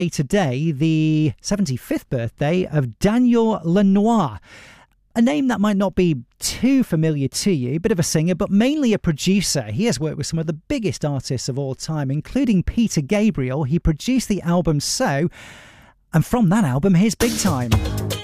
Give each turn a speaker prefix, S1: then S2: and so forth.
S1: Today, the 75th birthday of Daniel Lanois. A name that might not be too familiar to you, bit of a singer, but mainly a producer. He has worked with some of the biggest artists of all time, including Peter Gabriel. He produced the album So, and from that album, here's Big Time.